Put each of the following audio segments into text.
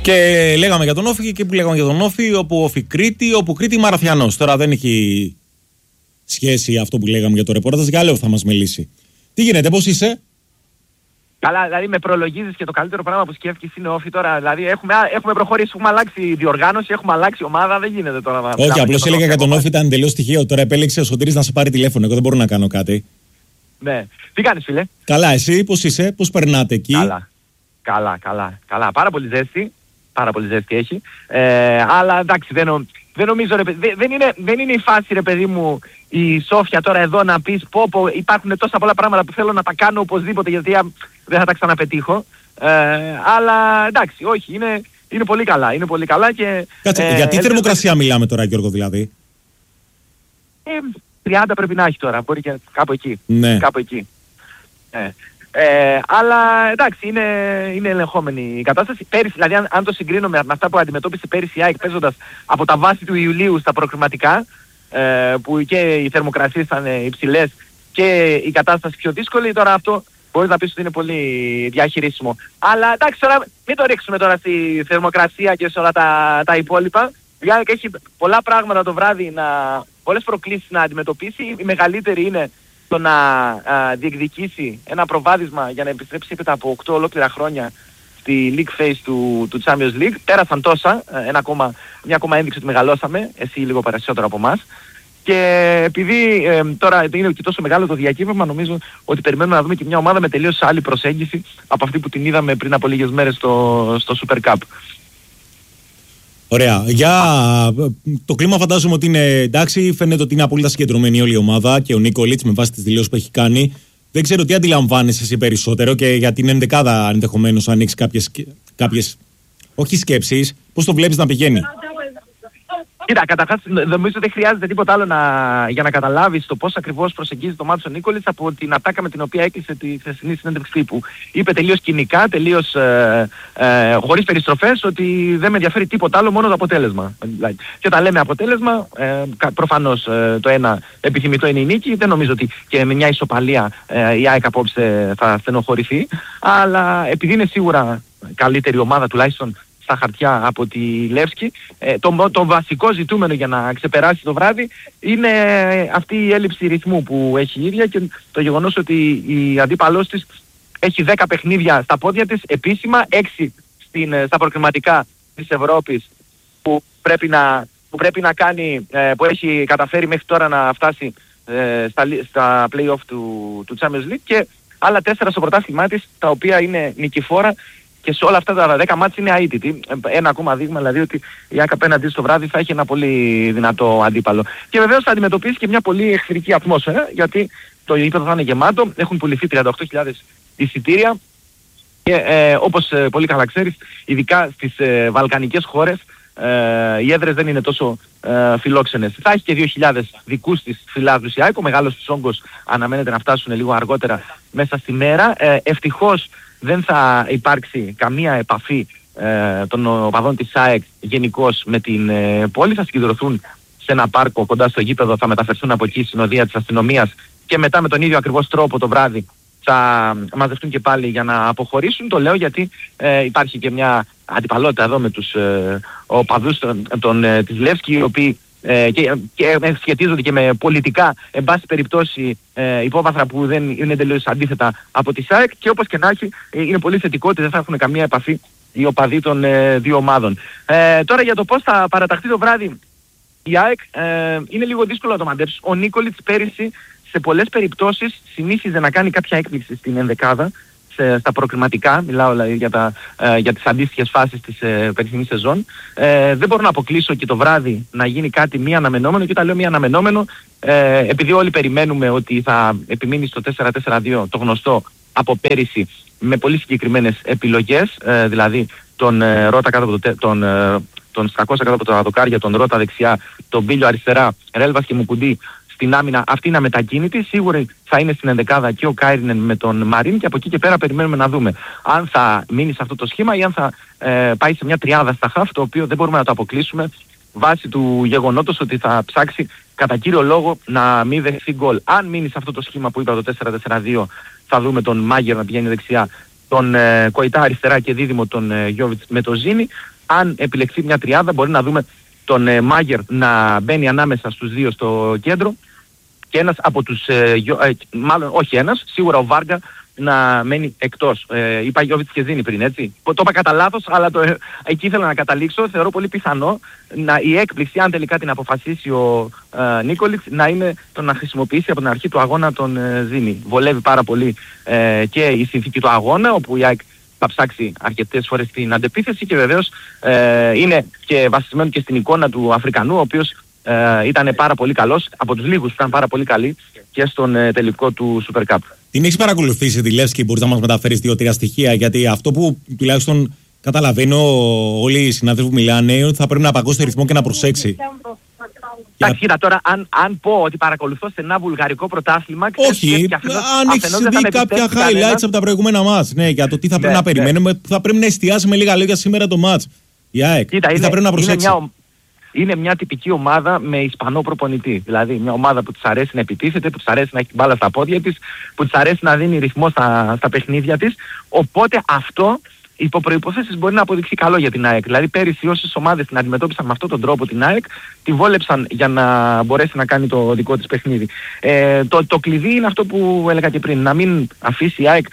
Και λέγαμε για τον Όφη και εκεί που λέγαμε για τον Όφη, όπου Όφη Κρήτη, όπου Κρήτη Μαραθιανός. Τώρα δεν έχει σχέση αυτό που λέγαμε για το ρεπόρταζ, για άλλο θα μας μιλήσει. Τι γίνεται, πώς είσαι? Καλά, δηλαδή με προλογίζεις και το καλύτερο πράγμα που σκέφτηκες είναι Όφη τώρα. Δηλαδή έχουμε προχωρήσει, έχουμε αλλάξει διοργάνωση, έχουμε αλλάξει ομάδα, δεν γίνεται τώρα. Όχι, απλώς έλεγα για τον Όφη, ήταν τελείως τυχαίο. Τώρα επέλεξε ο Σωτήρης να σε πάρει τηλέφωνο. Εγώ δεν μπορώ να κάνω κάτι. Ναι. Τι κάνεις, φίλε? Καλά, εσύ πώς είσαι, πώς περνάτε εκεί? Καλά. Πάρα πολύ ζέστη έχει. Αλλά εντάξει, δεν νομίζω, δεν είναι η φάση, ρε παιδί μου, η Σόφια τώρα εδώ να πεις πω υπάρχουν τόσα πολλά πράγματα που θέλω να τα κάνω οπωσδήποτε γιατί δεν θα τα ξαναπετύχω. Αλλά εντάξει, όχι, είναι πολύ καλά. Είναι πολύ καλά και... Κάτσε, γιατί θερμοκρασία μιλάμε τώρα, Γιώργο, δηλαδή? 30 πρέπει να έχει τώρα, μπορεί και κάπου εκεί. Ναι. Κάπου εκεί. Αλλά εντάξει, είναι ελεγχόμενη η κατάσταση. Πέρυσι, δηλαδή αν το συγκρίνουμε με αυτά που αντιμετώπισε πέρυσι η ΑΕΚ παίζοντας από τα βάση του Ιουλίου στα προκριματικά, που και οι θερμοκρασίες ήταν υψηλές και η κατάσταση πιο δύσκολη, τώρα αυτό μπορείς να πεις ότι είναι πολύ διαχειρίσιμο. Αλλά εντάξει, τώρα μην το ρίξουμε τώρα στη θερμοκρασία και σε όλα τα υπόλοιπα. Η ΑΕΚ έχει πολλά πράγματα το βράδυ, πολλές προκλήσεις να αντιμετωπίσει. Η μεγαλύτερη είναι το να διεκδικήσει ένα προβάδισμα για να επιστρέψει έπειτα από 8 ολόκληρα χρόνια στη League Phase του Champions League. Πέρασαν τόσα, μια ακόμα ένδειξη ότι μεγαλώσαμε, εσύ λίγο περισσότερο από εμάς. Και επειδή τώρα είναι και τόσο μεγάλο το διακύβευμα, νομίζω ότι περιμένουμε να δούμε και μια ομάδα με τελείως άλλη προσέγγιση από αυτή που την είδαμε πριν από λίγες μέρες στο Super Cup. Ωραία. Για το κλίμα φαντάζομαι ότι είναι εντάξει. Φαίνεται ότι είναι απόλυτα συγκεντρωμένη όλη η ομάδα και ο Νίκολιτς με βάση τις δηλώσεις που έχει κάνει. Δεν ξέρω τι αντιλαμβάνεσαι εσύ περισσότερο και για την ενδεκάδα ενδεχομένως αν έχεις κάποιες όχι σκέψεις. Πώς το βλέπεις να πηγαίνει? Κοίτα, καταρχάς νομίζω δεν χρειάζεται τίποτα άλλο για να καταλάβεις το πώς ακριβώς προσεγγίζει το μάτσο ο Νίκολιτς από την ατάκα με την οποία έκλεισε τη χθεσινή συνέντευξη τύπου. Είπε τελείως κοινικά, τελείως χωρίς περιστροφές, ότι δεν με ενδιαφέρει τίποτα άλλο, μόνο το αποτέλεσμα. Και όταν λέμε αποτέλεσμα, προφανώς το ένα επιθυμητό είναι η νίκη. Δεν νομίζω ότι και με μια ισοπαλία η ΑΕΚ απόψε θα στενοχωρηθεί. Αλλά επειδή είναι σίγουρα καλύτερη ομάδα τουλάχιστον στα χαρτιά από τη Λεύσκη, το βασικό ζητούμενο για να ξεπεράσει το βράδυ είναι αυτή η έλλειψη ρυθμού που έχει η ίδια και το γεγονός ότι η αντίπαλός της έχει 10 παιχνίδια στα πόδια της επίσημα, 6 στα προκριματικά της Ευρώπης που πρέπει να κάνει, που έχει καταφέρει μέχρι τώρα να φτάσει στα play-off του Champions League και άλλα 4 στο πρωτάθλημά της, τα οποία είναι νικηφόρα. Και σε όλα αυτά τα 10 μάτς είναι αίτητη. Ένα ακόμα δείγμα δηλαδή ότι η ΑΕΚ απέναντι στο βράδυ θα έχει ένα πολύ δυνατό αντίπαλο. Και βεβαίως θα αντιμετωπίσει και μια πολύ εχθρική ατμόσφαιρα, γιατί το γήπεδο θα είναι γεμάτο, έχουν πουληθεί 38.000 εισιτήρια και όπως πολύ καλά ξέρεις, ειδικά στις βαλκανικές χώρες οι έδρες δεν είναι τόσο φιλόξενες. Θα έχει και 2.000 δικούς της φιλάθλους η ΑΕΚ, ο μεγάλος της όγκος αναμένεται να φτάσουν λίγο αργότερα μέσα στη μέρα. Ευτυχώς δεν θα υπάρξει καμία επαφή των οπαδών της ΑΕΚ γενικώς με την πόλη. Θα συγκεντρωθούν σε ένα πάρκο κοντά στο γήπεδο, θα μεταφερθούν από εκεί η συνοδεία της αστυνομίας και μετά με τον ίδιο ακριβώς τρόπο το βράδυ θα μαζευτούν και πάλι για να αποχωρήσουν. Το λέω γιατί υπάρχει και μια αντιπαλότητα εδώ με τους οπαδούς της Λεύσκη, οι οποίοι και σχετίζονται και με πολιτικά εν πάση περιπτώσει υπόβαθρα που δεν είναι τελείως αντίθετα από τη ΣΑΕΚ, και όπως και να έχει είναι πολύ θετικό ότι δεν θα έχουν καμία επαφή οι οπαδοί των δύο ομάδων. Τώρα για το πώς θα παραταχθεί το βράδυ η ΑΕΚ, είναι λίγο δύσκολο να το μαντέψεις. Ο Νίκολιτς πέρυσι σε πολλές περιπτώσεις συνήθιζε να κάνει κάποια έκπληξη στην ενδεκάδα στα προκριματικά, μιλάω δηλαδή για τις αντίστοιχες φάσεις της περσινής σεζόν. Δεν μπορώ να αποκλείσω και το βράδυ να γίνει κάτι μη αναμενόμενο, και όταν λέω μη αναμενόμενο, επειδή όλοι περιμένουμε ότι θα επιμείνει στο 4-4-2 το γνωστό από πέρυσι με πολύ συγκεκριμένες επιλογές, δηλαδή τον Ρώτα κάτω από τον Στακώσα κάτω από τα δοκάρια, τον Ρώτα δεξιά, τον Μπίλιο αριστερά, Ρέλβας και Μουκουντή στην άμυνα, αυτή είναι αμετακίνητη. Σίγουρα θα είναι στην ενδεκάδα και ο Κάιρινεν με τον Μαρίν, και από εκεί και πέρα περιμένουμε να δούμε αν θα μείνει σε αυτό το σχήμα ή αν θα πάει σε μια τριάδα στα χαφ, το οποίο δεν μπορούμε να το αποκλείσουμε βάσει του γεγονότος ότι θα ψάξει κατά κύριο λόγο να μην δεχθεί γκολ. Αν μείνει σε αυτό το σχήμα που είπα, το 4-4-2, θα δούμε τον Μάγερ να πηγαίνει δεξιά, τον Κοϊτά αριστερά και δίδυμο τον Γιόβιτς με το Ζήνη. Αν επιλεχθεί μια τριάδα, μπορεί να δούμε τον Μάγερ να μπαίνει ανάμεσα στους δύο στο κέντρο και ένας από τους, μάλλον όχι ένας, σίγουρα ο Βάργα να μένει εκτός. Είπα Γιώβιτς και Ζήνη πριν, έτσι. Το είπα κατά λάθος, αλλά εκεί ήθελα να καταλήξω. Θεωρώ πολύ πιθανό η έκπληξη, αν τελικά την αποφασίσει ο Νίκολιτς, να είναι το να χρησιμοποιήσει από την αρχή του αγώνα τον Ζήνη. Βολεύει πάρα πολύ και η συνθήκη του αγώνα, όπου η ΑΕΚ θα ψάξει αρκετές φορές την αντεπίθεση και βεβαίως είναι και βασισμένο και στην εικόνα του Αφρικανού, ο οποίος ήταν πάρα πολύ καλός, από τους λίγους που ήταν πάρα πολύ καλοί και στον τελικό του Super Cup. Την έχεις παρακολουθήσει τη Λεύσκη, μπορείς να μας μεταφέρεις 2-3 στοιχεία? Γιατί αυτό που τουλάχιστον καταλαβαίνω όλοι οι συνάδελφοι που μιλάνε είναι ότι θα πρέπει να παγώσει το ρυθμό και να προσέξει. Εντάξει, κοίτα τώρα, αν πω ότι παρακολουθώ στενά βουλγαρικό πρωτάθλημα... Όχι, αν έχεις δει κάποια highlights από τα προηγούμενα μάτς, ναι, για το τι θα πρέπει να περιμένουμε, θα πρέπει να εστιάσει με λίγα λόγια σήμερα το μάτς. Η ΑΕΚ, τι θα πρέπει να προσέξει? Είναι μια τυπική ομάδα με Ισπανό προπονητή. Δηλαδή μια ομάδα που της αρέσει να επιτίθεται, που της αρέσει να έχει μπάλα στα πόδια της, που της αρέσει να δίνει ρυθμό στα παιχνίδια της. Οπότε αυτό υπό προϋποθέσεις μπορεί να αποδειχθεί καλό για την ΑΕΚ. Δηλαδή πέρυσι όσες ομάδες την αντιμετώπισαν με αυτόν τον τρόπο την ΑΕΚ, τη βόλεψαν για να μπορέσει να κάνει το δικό της παιχνίδι. Το κλειδί είναι αυτό που έλεγα και πριν, να μην αφήσει η ΑΕΚ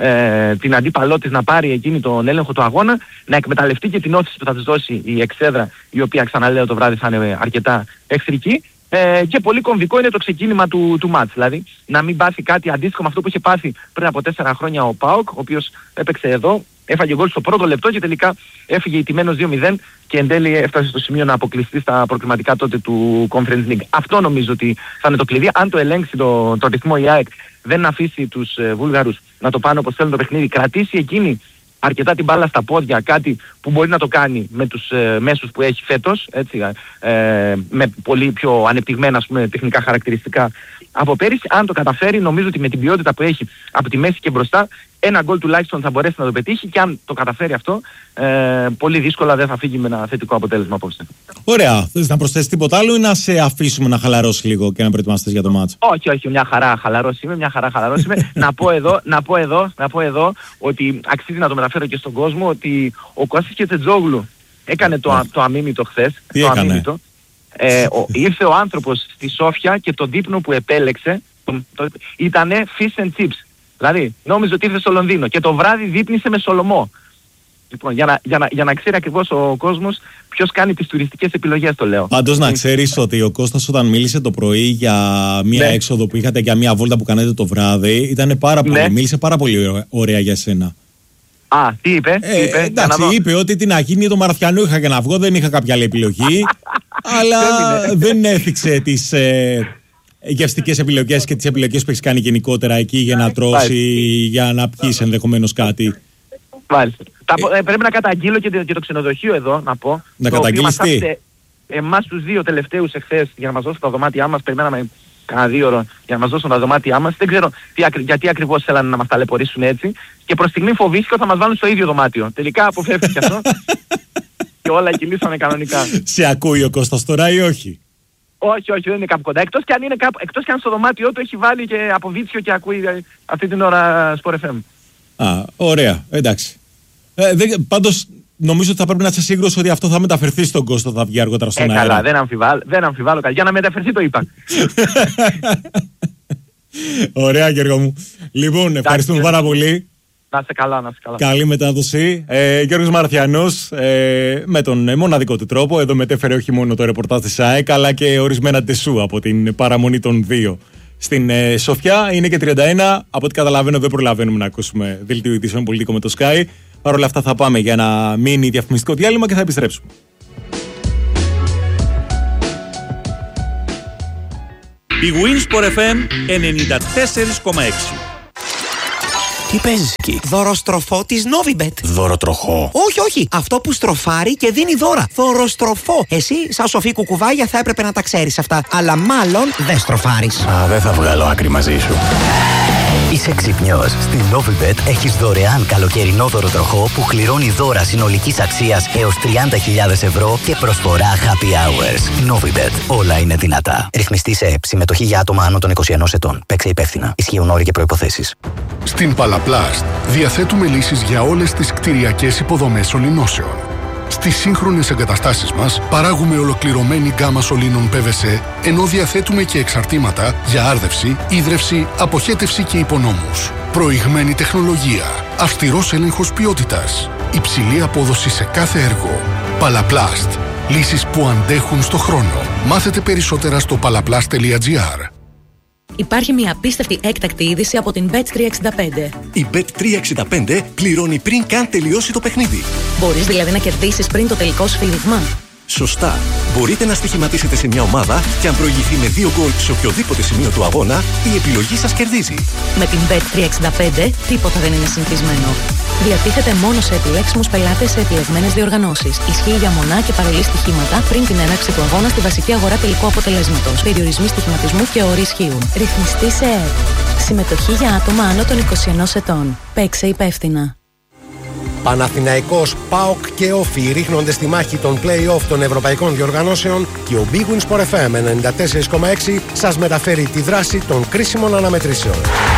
την αντίπαλό της να πάρει εκείνη τον έλεγχο του αγώνα, να εκμεταλλευτεί και την όθηση που θα της δώσει η εξέδρα, η οποία, ξαναλέω, το βράδυ θα είναι αρκετά εχθρική, και πολύ κομβικό είναι το ξεκίνημα του μάτς, δηλαδή να μην πάθει κάτι αντίστοιχο με αυτό που είχε πάθει πριν από 4 χρόνια ο ΠΑΟΚ, ο οποίος έπαιξε εδώ, έφαγε γκολ στο πρώτο λεπτό και τελικά έφυγε ηττημένος 2-0 και εν τέλει έφτασε στο σημείο να αποκλειστεί στα προκριματικά τότε του Conference League. Αυτό νομίζω ότι θα είναι το κλειδί. Αν το ελέγξει το ρυθμό η ΑΕΚ, δεν αφήσει τους Βούλγαρους να το πάνε όπως θέλουν το παιχνίδι, κρατήσει εκείνη αρκετά την μπάλα στα πόδια, κάτι που μπορεί να το κάνει με τους μέσους που έχει φέτος, έτσι, με πολύ πιο ανεπτυγμένα, ας πούμε, τεχνικά χαρακτηριστικά από πέρυσι. Αν το καταφέρει, νομίζω ότι με την ποιότητα που έχει από τη μέση και μπροστά, ένα γκολ τουλάχιστον θα μπορέσει να το πετύχει, και αν το καταφέρει αυτό, πολύ δύσκολα δεν θα φύγει με ένα θετικό αποτέλεσμα απόψε. Ωραία. Θες να προσθέσεις τίποτα άλλο ή να σε αφήσουμε να χαλαρώσει λίγο και να προετοιμαστείς για το μάτς? Όχι, μια χαρά χαλαρός είμαι. να πω εδώ ότι αξίζει να το μεταφέρω και στον κόσμο, ότι ο Κώστας Κετσετζόγλου έκανε το αμίμητο χθες. Τι έκανε? Ήρθε ο άνθρωπος στη Σόφια και το δείπνο που επέλεξε ήτανε fish and chips. Δηλαδή, νόμιζε ότι ήρθε στο Λονδίνο και το βράδυ δείπνησε με Σολομό. Λοιπόν, για να ξέρει ακριβώς ο κόσμος ποιος κάνει τις τουριστικές επιλογές, το λέω. Πάντως να ξέρεις ότι ο Κώστας, όταν μίλησε το πρωί για μία έξοδο που είχατε, για μία βόλτα που κάνετε το βράδυ, ήταν πάρα πολύ, μίλησε πάρα πολύ ωραία για σένα. Τι είπε? Εντάξει, είπε ότι την Αγίνη το Μαραθιανού είχα και να βγω, δεν είχα κάποια άλλη επιλογή, αλλά δεν έθιξε τις γευστικές επιλογές και τις επιλογές που έχεις κάνει γενικότερα εκεί για να τρως ή για να πιείς ενδεχομένως κάτι. Μάλιστα. Πρέπει να καταγγείλω και το ξενοδοχείο εδώ, να πω. Να καταγγείλεις τι? Εμάς τους δύο τελευταίους εχθές για να μας δώσουν τα δωμάτια μας, περιμέναμε κάνα 2 ώρες για να μας δώσουν τα δωμάτια μας. Δεν ξέρω γιατί ακριβώς θέλανε να μας ταλαιπωρήσουν έτσι. Και προς στιγμή φοβήθηκα ότι θα μας βάλουν στο ίδιο δωμάτιο. Τελικά αποφεύγθηκε αυτό και όλα κυλήσανε κανονικά. Σε ακούει ο Κώστας τώρα ή όχι? Όχι, δεν είναι κάπου κοντά. Εκτός και αν στο δωμάτιό του έχει βάλει και από βίτσιο και ακούει αυτή την ώρα Sport FM. Ωραία, εντάξει. Πάντως νομίζω ότι θα πρέπει να είσαι σίγουρος ότι αυτό θα μεταφερθεί στον Κώστα, θα βγει αργότερα στον αέρα. Καλά, δεν αμφιβάλλω. Για να μεταφερθεί το είπα. Ωραία, Γιώργο μου. Λοιπόν, ευχαριστούμε πάρα πολύ. Να είστε καλά. Καλή μετάδοση. Γιώργος Μαραθιανός, με τον μοναδικό του τρόπο, εδώ μετέφερε όχι μόνο το ρεπορτάζ της ΑΕΚ, αλλά και ορισμένα τεσού από την παραμονή των 2 στην Σοφιά. Είναι και 31. Από ό,τι καταλαβαίνω, δεν προλαβαίνουμε να ακούσουμε δελτίο ειδήσεων πολιτικό με το Sky. Παρ' όλα αυτά, θα πάμε για ένα μίνι διαφημιστικό διάλειμμα και θα επιστρέψουμε. Η Winsport FM 94,6. Τι παίζεις εκεί? Δωροστροφό της Novibet. Δωροτροχό? Όχι. Αυτό που στροφάρει και δίνει δώρα. Δωροστροφό. Εσύ, σαν σοφή κουκουβάγια, θα έπρεπε να τα ξέρεις αυτά. Αλλά μάλλον δεν στροφάρεις. Δεν θα βγάλω άκρη μαζί σου. Είσαι ξυπνιός. Στην Novibet έχεις δωρεάν καλοκαιρινό δωροτροχό που κληρώνει δώρα συνολικής αξίας έως 30.000 ευρώ και προσφορά happy hours. Novibet. Όλα είναι δυνατά. Ρυθμιστή σε ΕΕΠ. Συμμετοχή για άτομα άνω των 21 ετών. Παίξε υπεύθυνα. Ισχύουν όροι και προϋποθέσεις. Στην Παλαπλάστ διαθέτουμε λύσεις για όλες τις κτηριακές υποδομές σωληνώσεων. Στις σύγχρονες εγκαταστάσεις μας παράγουμε ολοκληρωμένη γκάμα σωλήνων PVC, ενώ διαθέτουμε και εξαρτήματα για άρδευση, ίδρυυση, αποχέτευση και υπονόμους. Προηγμένη τεχνολογία, αυστηρός έλεγχος ποιότητας, υψηλή απόδοση σε κάθε έργο. Παλαπλάστ. Λύσεις που αντέχουν στο χρόνο. Μάθετε περισσότερα στο palaplast.gr. Υπάρχει μια απίστευτη έκτακτη είδηση από την Bet365. Η Bet365 πληρώνει πριν καν τελειώσει το παιχνίδι. Μπορείς δηλαδή να κερδίσεις πριν το τελικό σφύριγμα. Σωστά. Μπορείτε να στοιχηματίσετε σε μια ομάδα και αν προηγηθεί με 2 γκολ σε οποιοδήποτε σημείο του αγώνα, η επιλογή σας κερδίζει. Με την Bet365 τίποτα δεν είναι συνηθισμένο. Διατίθεται μόνο σε επιλέξιμους πελάτες σε επιλεγμένες διοργανώσεις. Ισχύει για μονά και παρολί στοιχήματα πριν την έναρξη του αγώνα στη βασική αγορά τελικού αποτελέσματος. Περιορισμοί στοιχηματισμού και όροι ισχύουν. Ρυθμιστή σε ΕΕΠ. Συμμετοχή για άτομα άνω των 21 ετών. Παίξε υπεύθυνα. Παναθηναϊκός, ΠΑΟΚ και Όφι ρίχνονται στη μάχη των play-off των ευρωπαϊκών διοργανώσεων και ο Big Win Sport FM 94,6 σας μεταφέρει τη δράση των κρίσιμων αναμετρήσεων.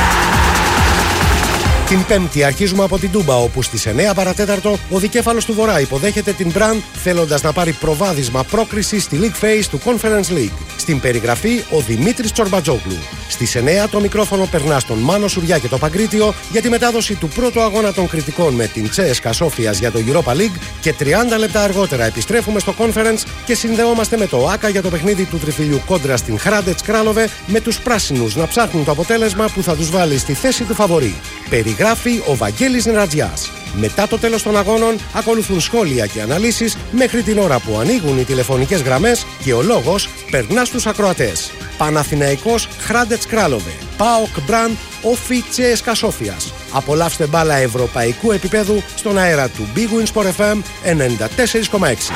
Την Πέμπτη αρχίζουμε από την Τούμπα, όπου στις 9 παρατέταρτο ο δικέφαλος του Βορρά υποδέχεται την Μπραν, θέλοντας να πάρει προβάδισμα πρόκριση στη League Phase του Conference League. Στην περιγραφή ο Δημήτρης Τσορμπατζόγλου. Στις 9 το μικρόφωνο περνά στον Μάνο Σουριά και το Παγκρίτιο για τη μετάδοση του πρώτου αγώνα των κριτικών με την CSKA Σόφιας για το Europa League και 30 λεπτά αργότερα επιστρέφουμε στο Conference και συνδεόμαστε με το ΆΚΑ για το παιχνίδι του τριφυλιού κόντρα στην Hrádec Králové με τους πράσινους να ψάχνουν το αποτέλεσμα που θα τους βάλει στη θέση του φαβορί. Περιγράφει ο Βαγγέλης Νερατζιάς. Μετά το τέλος των αγώνων ακολουθούν σχόλια και αναλύσεις μέχρι την ώρα που ανοίγουν οι τηλεφωνικές γραμμές και ο λόγος περνά στους ακροατές. Παναθηναϊκός Hrádec Králové, ΠΑΟΚ Μπραν, Όφι CSKA Σόφιας. Απολαύστε μπάλα ευρωπαϊκού επίπεδου στον αέρα του Big Win Sport FM 94,6.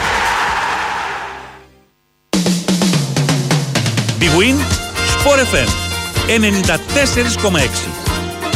Big Win Sport FM 94,6.